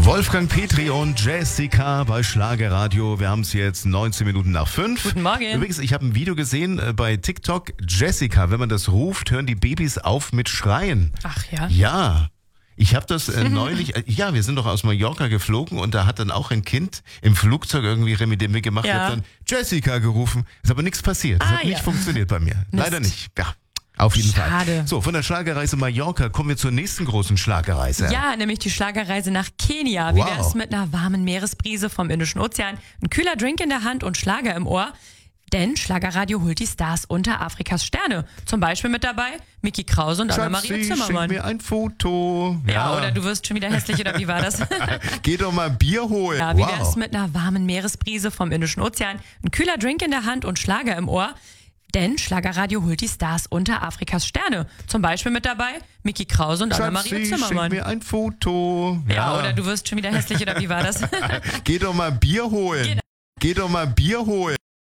Wolfgang Petri und Jessica bei Schlagerradio. Wir haben es jetzt 19 Minuten nach 5. Guten Morgen. Übrigens, ich habe ein Video gesehen bei TikTok. Jessica, wenn man das ruft, hören die Babys auf mit Schreien. Ach ja? Ja. Ich habe das neulich, wir sind doch aus Mallorca geflogen und da hat dann auch ein Kind im Flugzeug irgendwie Remi-Demi gemacht. Ja. Hat dann Jessica gerufen. Ist aber nichts passiert. Das hat nicht funktioniert bei mir. Mist. Leider nicht. Ja. Auf jeden Fall. Schade. So, von der Schlagerreise Mallorca kommen wir zur nächsten großen Schlagerreise. Ja, nämlich die Schlagerreise nach Kenia. Wie Wow. wär's mit einer warmen Meeresbrise vom Indischen Ozean, ein kühler Drink in der Hand und Schlager im Ohr? Denn Schlagerradio holt die Stars unter Afrikas Sterne. Zum Beispiel mit dabei Micky Krause und Anna-Maria Schatzi, Zimmermann. schick mir ein Foto. Ja, oder du wirst schon wieder hässlich, oder wie war das? Geh doch mal ein Bier holen. Ja, wie Wow. wär's mit einer warmen Meeresbrise vom Indischen Ozean, ein kühler Drink in der Hand und Schlager im Ohr? Denn Schlagerradio holt die Stars unter Afrikas Sterne. Zum Beispiel mit dabei Micky Krause und Anna-Maria Schatzi, Zimmermann. schick mir ein Foto. Ja, oder du wirst schon wieder hässlich, oder wie war das? Geh doch mal ein Bier holen. Geh doch mal ein Bier holen.